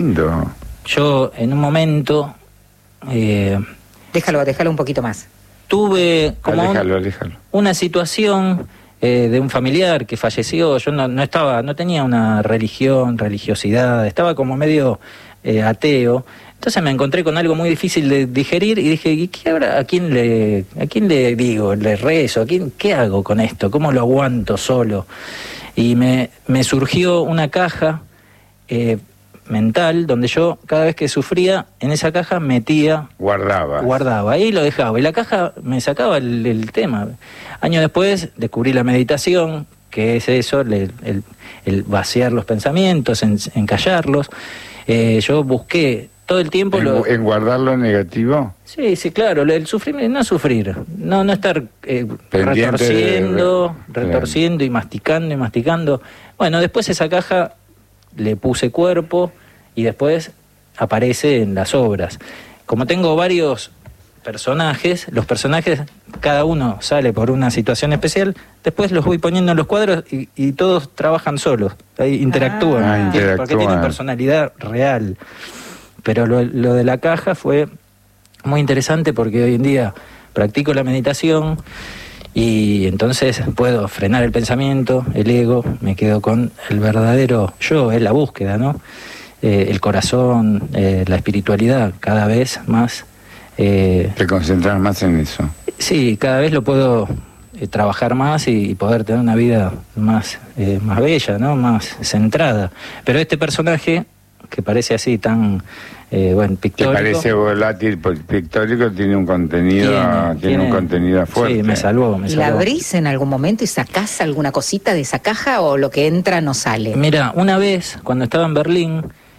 lindo. Yo en un momento... Déjalo un poquito más. Tuve como Aléjalo. una situación de un familiar que falleció. Yo no tenía una religiosidad, estaba como medio ateo. Entonces me encontré con algo muy difícil de digerir y dije, ¿y qué habrá? ¿A quién le digo? ¿Le rezo? ¿Qué hago con esto? ¿Cómo lo aguanto solo? Y me surgió una caja mental donde yo cada vez que sufría en esa caja metía, guardaba, ahí lo dejaba y la caja me sacaba el tema. Años después descubrí la meditación, que es eso, el vaciar los pensamientos, en callarlos. Yo busqué todo el tiempo ¿En guardar lo negativo? Sí, claro, el sufrir, no sufrir, no estar retorciendo y masticando. Bueno, después esa caja le puse cuerpo y después aparece en las obras. Como tengo varios personajes, los personajes, cada uno sale por una situación especial, después los voy poniendo en los cuadros y todos trabajan solos, ahí interactúan, porque tienen personalidad real. Pero lo de la caja fue muy interesante porque hoy en día practico la meditación y entonces puedo frenar el pensamiento, el ego, me quedo con el verdadero yo, es la búsqueda, ¿no? El corazón, la espiritualidad, cada vez más. ¿Te concentras más en eso? Sí, cada vez lo puedo trabajar más y poder tener una vida más bella, ¿no? Más centrada. Pero este personaje, que parece así tan pictórico. Que parece volátil, pictórico, tiene un contenido, tiene un contenido fuerte. Sí, me salvó. ¿La abrís en algún momento y sacás alguna cosita de esa caja o lo que entra no sale? Mira, una vez cuando estaba en Berlín,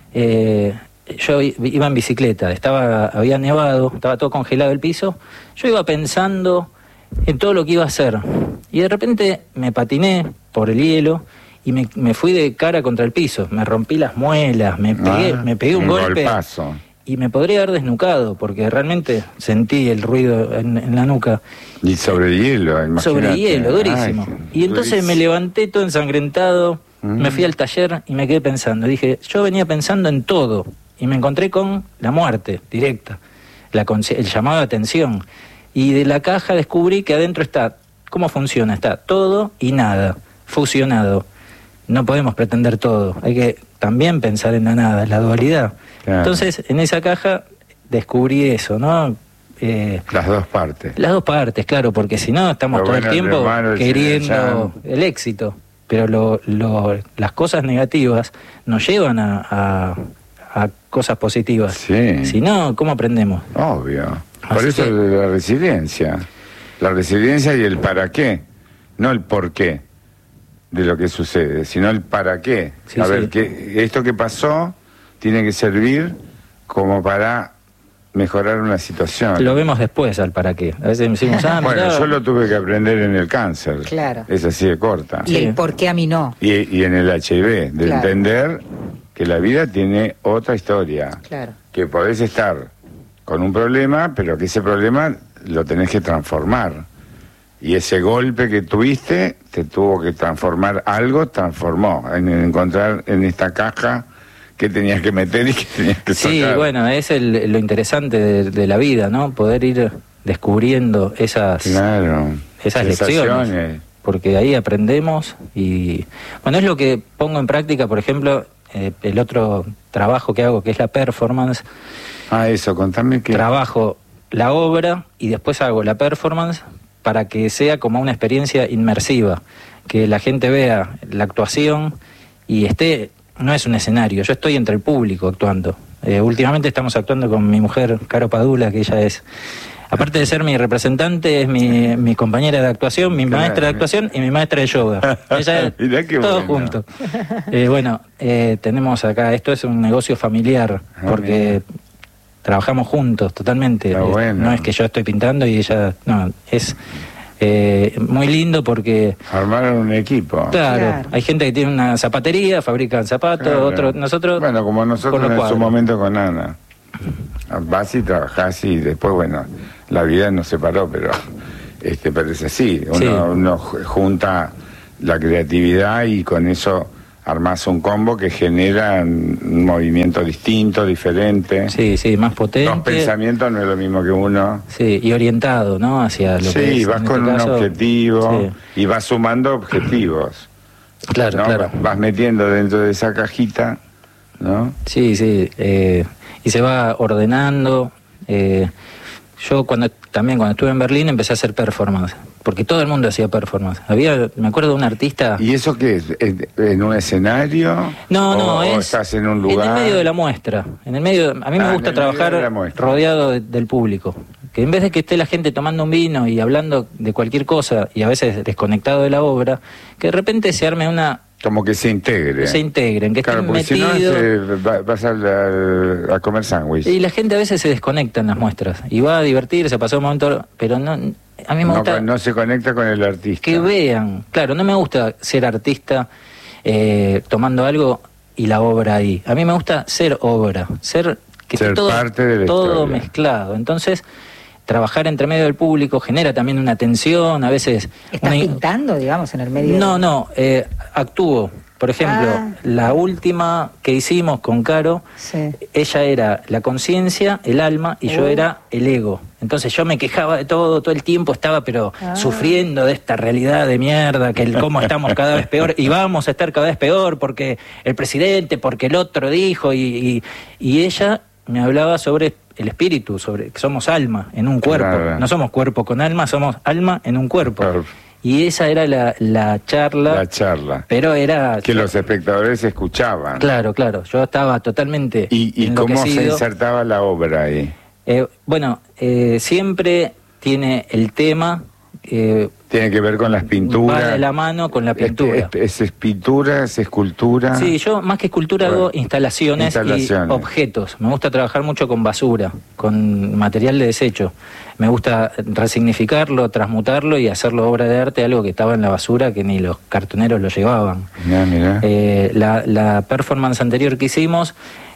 yo iba en bicicleta, había nevado, estaba todo congelado el piso, yo iba pensando en todo lo que iba a hacer y de repente me patiné por el hielo y me fui de cara contra el piso, me rompí las muelas, me pegué un golpe golpazo. Y me podría haber desnucado porque realmente sentí el ruido en la nuca. Y sobre hielo, imagínate. Sobre hielo, durísimo. Y entonces durísimo. me levanté todo ensangrentado, me fui al taller y me quedé pensando. Dije, yo venía pensando en todo y me encontré con la muerte directa, el llamado de atención. Y de la caja descubrí que adentro está, ¿cómo funciona? Está todo y nada, fusionado. No podemos pretender todo, hay que también pensar en la nada, la dualidad. Claro. Entonces, en esa caja descubrí eso, ¿no? Las dos partes. Las dos partes, claro, porque si no estamos todo el tiempo queriendo el éxito. Pero las cosas negativas nos llevan a cosas positivas. Sí. Si no, ¿cómo aprendemos? Obvio. Por eso la resiliencia. La resiliencia y el para qué, no el por qué de lo que sucede, sino el para qué. Sí, ver, que esto que pasó tiene que servir como para mejorar una situación. Lo vemos después al para qué. A veces decimos, bueno, yo lo tuve que aprender en el cáncer. Claro. Es así de corta. Y el por qué a mí no. Y en el HIV, de entender que la vida tiene otra historia. Claro. Que podés estar con un problema, pero que ese problema lo tenés que transformar. Y ese golpe que tuviste te tuvo que transformar algo, transformó. En encontrar en esta caja que tenías que meter y que tenías que sacar. Sí, bueno, es lo interesante de la vida, ¿no? Poder ir descubriendo esas lecciones. Porque ahí aprendemos y... Bueno, es lo que pongo en práctica, por ejemplo, el otro trabajo que hago, que es la performance. Eso, contame que... Trabajo la obra y después hago la performance para que sea como una experiencia inmersiva, que la gente vea la actuación y no es un escenario, yo estoy entre el público actuando. Últimamente estamos actuando con mi mujer, Caro Padula, que ella es, aparte de ser mi representante, es mi compañera de actuación, mi maestra de actuación y mi maestra de yoga. Ella es todo junto. Tenemos acá, esto es un negocio familiar, porque... Trabajamos juntos totalmente. No es que yo estoy pintando y ella... No, es muy lindo porque... Armaron un equipo. Claro. Hay gente que tiene una zapatería, fabrican zapatos, nosotros... Bueno, como nosotros en su momento con Ana. Vas y trabajás y después, la vida nos separó, pero es así. Uno junta la creatividad y con eso armás un combo que genera un movimiento distinto, diferente. Sí, sí, más potente. Dos pensamientos no es lo mismo que uno. Sí, y orientado, ¿no? Hacia lo que es, vas en con este un caso, objetivo y vas sumando objetivos. Claro, ¿no? claro. Vas metiendo dentro de esa cajita, ¿no? Sí, sí, y se va ordenando. Yo cuando estuve en Berlín empecé a hacer performance, porque todo el mundo hacía performance. Me acuerdo de un artista... ¿Y eso qué es? ¿En un escenario? No, ¿O es estás en un lugar? en el medio de la muestra. A mí me gusta trabajar rodeado del público. Que en vez de que esté la gente tomando un vino y hablando de cualquier cosa, y a veces desconectado de la obra, que de repente se arme una... Como que se integre. Se integren, que claro, estén porque metidos. Si no, vas a comer sándwich. Y la gente a veces se desconecta en las muestras. Y va a divertirse, a pasar un momento... Pero no, a mí me gusta... No se conecta con el artista. Que vean. Claro, no me gusta ser artista tomando algo y la obra ahí. A mí me gusta ser obra. Ser todo, parte de la todo historia. mezclado. Entonces... Trabajar entre medio del público genera también una tensión, a veces... ¿Estás pintando, digamos, en el medio? No, actúo. Por ejemplo, la última que hicimos con Caro, sí. Ella era la conciencia, el alma, y yo era el ego. Entonces yo me quejaba de todo el tiempo estaba sufriendo de esta realidad de mierda, que cómo estamos cada vez peor, y vamos a estar cada vez peor porque el presidente, porque el otro dijo, y ella me hablaba sobre el espíritu, sobre que somos alma en un cuerpo. Claro. No somos cuerpo con alma, somos alma en un cuerpo. Claro. Y esa era la charla. La charla. Pero era... Que los espectadores escuchaban. Claro. Yo estaba totalmente ¿Y cómo se insertaba la obra ahí? Siempre tiene el tema... tiene que ver con las pinturas. Va de la mano con la pintura. ¿Es pintura, es escultura? Sí, yo más que escultura hago instalaciones y objetos. Me gusta trabajar mucho con basura, con material de desecho. Me gusta resignificarlo, transmutarlo y hacerlo obra de arte, algo que estaba en la basura que ni los cartoneros lo llevaban. Mirá. La performance anterior que hicimos,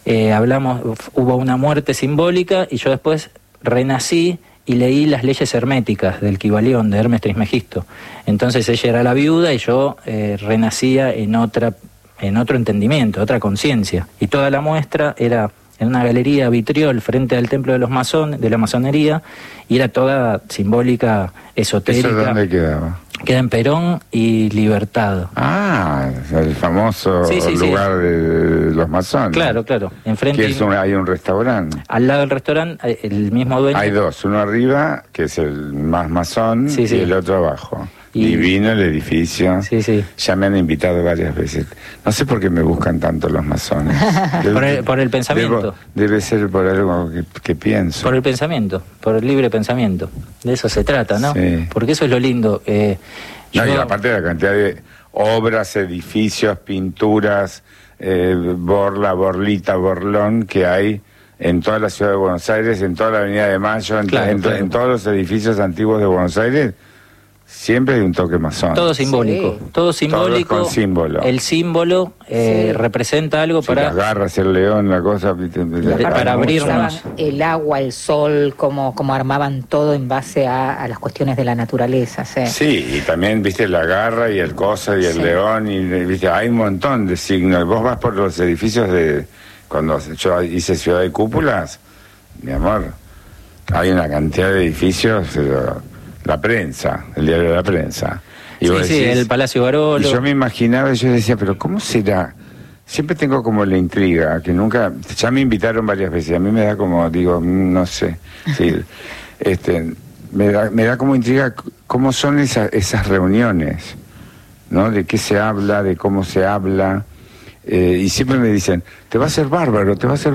hubo una muerte simbólica y yo después renací y leí las leyes herméticas del Kybalión, de Hermes Trismegisto. Entonces ella era la viuda y yo renacía en otro entendimiento, otra conciencia. Y toda la muestra era en una galería vitriol frente al templo de la masonería, y era toda simbólica, esotérica. ¿Eso dónde quedaba? Queda en Perón y Libertad. El famoso lugar de los masones. Claro. Enfrente hay un restaurante. Al lado del restaurante, el mismo dueño. Hay dos, uno arriba, que es el más masón, y el otro abajo. Divino el edificio. Sí. Ya me han invitado varias veces. No sé por qué me buscan tanto los masones. por el pensamiento. Debe ser por algo que pienso. Por el pensamiento, por el libre pensamiento. De eso se trata, ¿no? Sí. Porque eso es lo lindo. Y aparte de la cantidad de obras, edificios, pinturas, borlita, borlón que hay en toda la ciudad de Buenos Aires, en toda la Avenida de Mayo, en todos los edificios antiguos de Buenos Aires. Siempre hay un toque masón. Todo simbólico. Todo simbólico. Todo con símbolo. El símbolo representa algo para... Las garras, el león, la cosa... Para abrirnos. El agua, el sol, cómo armaban todo en base a las cuestiones de la naturaleza. Sí, y también, viste, la garra y el cosa y el león, y viste, hay un montón de signos. Vos vas por los edificios cuando yo hice Ciudad de Cúpulas, mi amor, hay una cantidad de edificios... La prensa, el diario de la prensa. Y el Palacio Barolo. Y yo me imaginaba, yo decía, pero ¿cómo será? Siempre tengo como la intriga, que nunca... Ya me invitaron varias veces, a mí me da como, digo, no sé. Sí, me da como intriga cómo son esas reuniones, ¿no? De qué se habla, de cómo se habla. Y siempre me dicen, te va a ser bárbaro.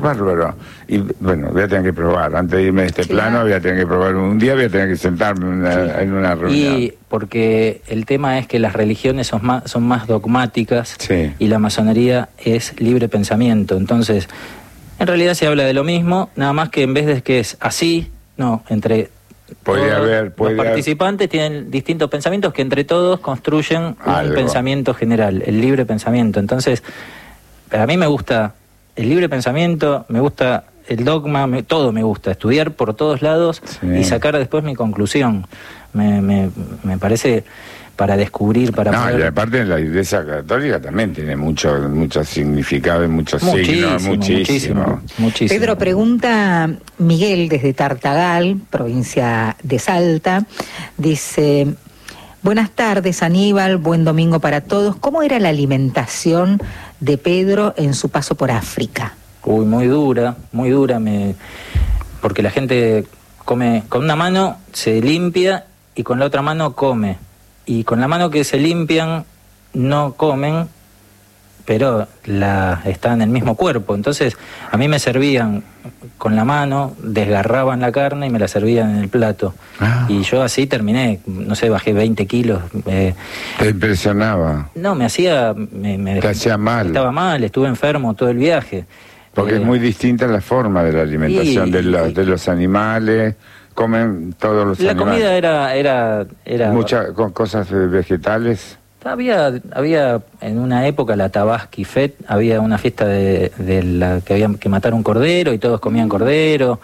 Y bueno, voy a tener que probar. Antes de irme de este plano, voy a tener que probar. Un día voy a tener que sentarme en una reunión. Y porque el tema es que las religiones son más dogmáticas y la masonería es libre pensamiento. Entonces, en realidad se habla de lo mismo, nada más que en vez de que es así, no, entre... Los participantes tienen distintos pensamientos que entre todos construyen un pensamiento general, el libre pensamiento. Entonces, a mí me gusta el libre pensamiento, me gusta el dogma, todo me gusta, estudiar por todos lados y sacar después mi conclusión. Me parece para descubrir, para No, poder... y aparte la Iglesia Católica también tiene mucho significado y muchos signos, muchísimo. Pedro, pregunta Miguel desde Tartagal, provincia de Salta, dice: buenas tardes, Aníbal, buen domingo para todos. ¿Cómo era la alimentación de Pedro en su paso por África? Uy, muy dura, porque la gente come con una mano, se limpia y con la otra mano come. Y con la mano que se limpian no comen, pero está en el mismo cuerpo. Entonces a mí me servían con la mano, desgarraban la carne y me la servían en el plato. Y yo así terminé, no sé, bajé 20 kilos. ¿Te impresionaba? No, me hacía... Te hacía mal. Estaba mal, estuve enfermo todo el viaje. Porque es muy distinta la forma de la alimentación de los animales. Comen todos los animales. La comida era muchas cosas vegetales. Había en una época la Tabaski Fet, había una fiesta de la que había que matar un cordero y todos comían cordero.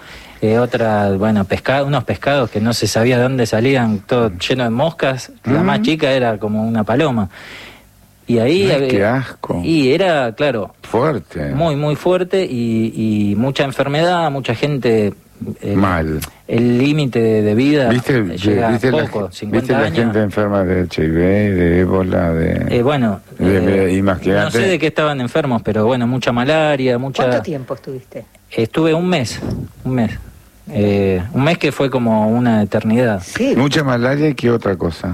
Unos pescados que no se sabía de dónde salían, todo lleno de moscas. La más chica era como una paloma. Y ahí ¡qué asco! Y era, claro, fuerte. Muy, muy fuerte y mucha enfermedad, mucha gente... mal. El límite de vida llega ¿viste poco, 50 ¿viste años. la gente enferma de HIV, de ébola, imagínate. No sé de qué estaban enfermos, pero bueno, mucha malaria, ¿Cuánto tiempo estuviste? Estuve un mes. Un mes que fue como una eternidad. Sí. Mucha malaria y qué otra cosa.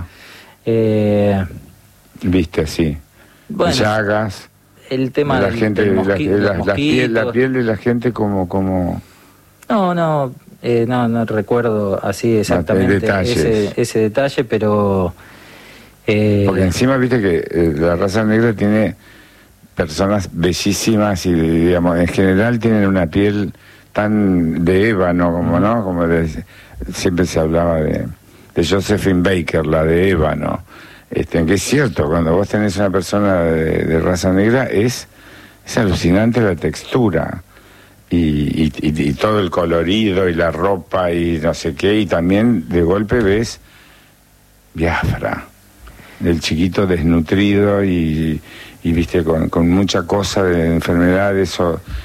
Viste así. Bueno, llagas. El tema de la gente, la piel de la gente como... No recuerdo así exactamente ese detalle, pero... Porque encima viste que la raza negra tiene personas bellísimas y digamos en general tienen una piel tan de ébano como no como siempre se hablaba de Josephine Baker, la de ébano, que es cierto, cuando vos tenés una persona de raza negra es alucinante la textura y todo el colorido y la ropa y no sé qué, y también de golpe ves Biafra, el chiquito desnutrido y viste con mucha cosa de enfermedades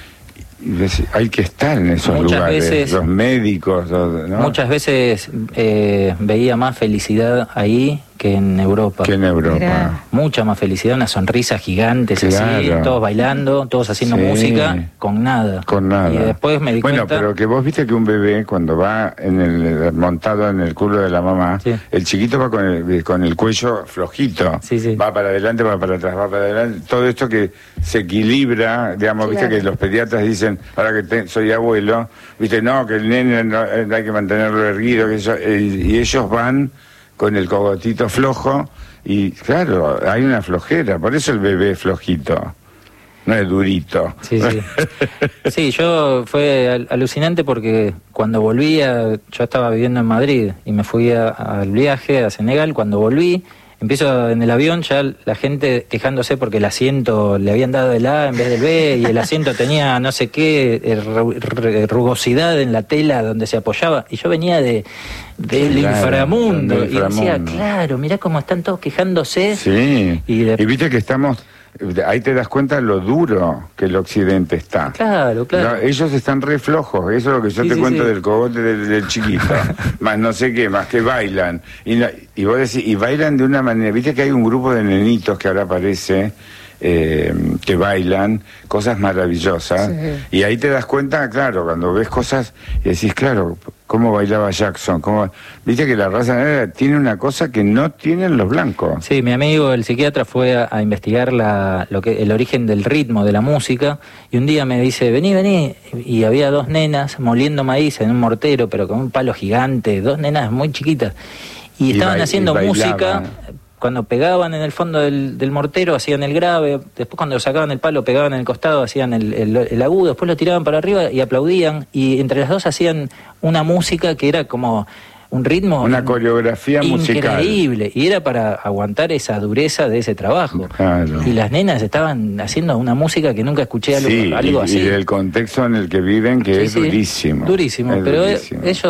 hay que estar en esos lugares, los médicos, ¿no? Muchas veces veía más felicidad ahí que en Europa. Mirá. Mucha más felicidad, una sonrisa gigante, claro. Así, todos bailando, todos haciendo música, con nada. Y después me di cuenta... Bueno, pero que vos viste que un bebé cuando va montado en el culo de la mamá, el chiquito va con el cuello flojito, va para adelante, va para atrás, va para adelante, todo esto que se equilibra, digamos, viste que los pediatras dicen, ahora que soy abuelo, viste, no, que el nene no, hay que mantenerlo erguido, y ellos van con el cogotito flojo, y claro, hay una flojera, por eso el bebé es flojito, no es durito. Sí, yo fue alucinante porque cuando volvía, yo estaba viviendo en Madrid y me fui al viaje a Senegal. Cuando volví, empiezo en el avión, ya la gente quejándose porque el asiento le habían dado el A en vez del B y el asiento tenía no sé qué rugosidad en la tela donde se apoyaba, y yo venía del inframundo y decía, claro, mirá cómo están todos quejándose. Y viste que ahí te das cuenta lo duro que el occidente está. Claro. No, ellos están re flojos, eso es lo que yo te cuento del cogote del chiquito, más no sé qué, más que bailan. Y vos decís, y bailan de una manera, viste que hay un grupo de nenitos que ahora aparece, que bailan cosas maravillosas, y ahí te das cuenta, claro, cuando ves cosas y decís, claro, cómo bailaba Jackson, viste que la raza negra tiene una cosa que no tienen los blancos. Sí, mi amigo el psiquiatra fue a investigar el origen del ritmo de la música, y un día me dice, vení, y había dos nenas moliendo maíz en un mortero, pero con un palo gigante, dos nenas muy chiquitas, y estaban haciendo música. Cuando pegaban en el fondo del mortero hacían el grave, después cuando sacaban el palo pegaban en el costado, hacían el agudo, después lo tiraban para arriba y aplaudían, y entre las dos hacían una música que era como un ritmo, una coreografía musical increíble, y era para aguantar esa dureza de ese trabajo. Claro. Y las nenas estaban haciendo una música que nunca escuché algo así. Y del contexto en el que viven, que es durísimo. Durísimo, pero durísimo. Ellos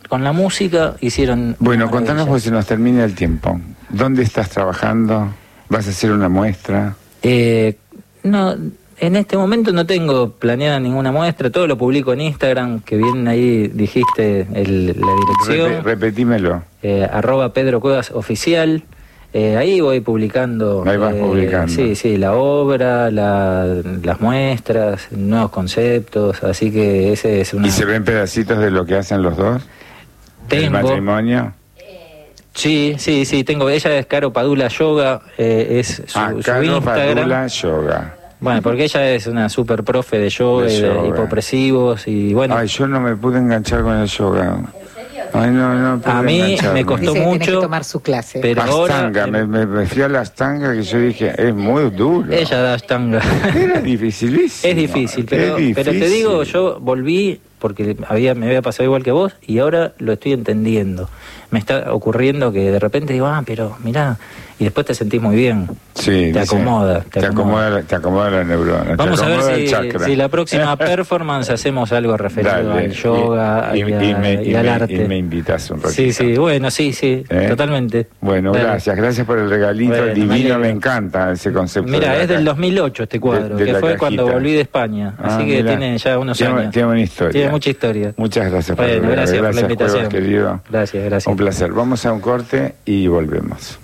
con la música hicieron... Bueno, una contanos maravilla. porque se nos termina el tiempo. ¿Dónde estás trabajando? ¿Vas a hacer una muestra? No, en este momento no tengo planeada ninguna muestra, todo lo publico en Instagram, que bien ahí dijiste la dirección. Repetímelo. @Pedro Cuevas Oficial. Ahí voy publicando. Ahí vas publicando. Sí, la obra, las muestras, nuevos conceptos, así que ese es una... ¿Y se ven pedacitos de lo que hacen los dos? ¿El Tengo. matrimonio? Sí, tengo. Ella es Caro Padula Yoga, es su Caro Instagram. Padula Yoga. Bueno, porque ella es una super profe de yoga, De y yoga. de hipopresivos y bueno. Ay, yo no me pude enganchar con el yoga. Ay, no pude A mí engancharme. me costó Dice que tenés mucho, que tomar su clase. pero Astanga, ahora me fui a la Astanga que yo dije, es muy duro. ella da Ashtanga. Era dificilísimo. Es difícil, pero te digo, yo volví porque me había pasado igual que vos y ahora lo estoy entendiendo. Me está ocurriendo que de repente digo, pero mirá, y después te sentís muy bien. Sí, te acomoda. Te acomoda la neurona. Vamos te a ver acomoda el chakra. si la próxima performance hacemos algo referido Dale, al yoga y al arte. Y me invitas un ratito. Sí, bueno, sí, totalmente. Bueno, Dale. gracias por el regalito, Bueno, divino, me me encanta ese concepto. Mira, de es del 2008 este cuadro, de que la fue cajita. cuando volví de España, así que mirá. tiene ya unos años. Tiene una historia. Tiene mucha historia. Muchas gracias por Bueno, el regalo. gracias por la invitación. Cuevas, querido. Gracias. Un placer. Vamos a un corte y volvemos.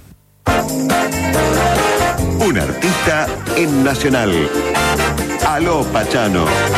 Un artista en Nacional. Aló Pachano.